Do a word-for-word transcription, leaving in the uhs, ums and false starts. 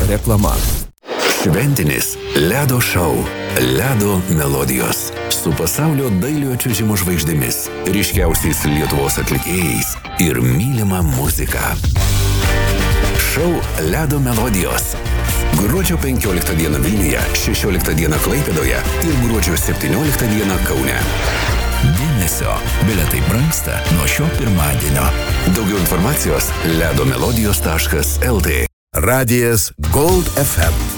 reklama. Šventinis ledo šou Ledo melodijos su pasaulio dailiojo čiuožimo žvaigždėmis, ryškiausiais Lietuvos atlikėjais ir mylima muzika. Šou Ledo melodijos. Gruodžio penkioliktą dieną Vilniuje, šešioliktą dieną Klaipėdoje ir gruodžio septynioliktą dieną Kaune. Dėmesio, bilietai brangsta nuo šio pirmadienio. Daugiau informacijos ledomelodijos taškas el tė. Radijas Gold ef em.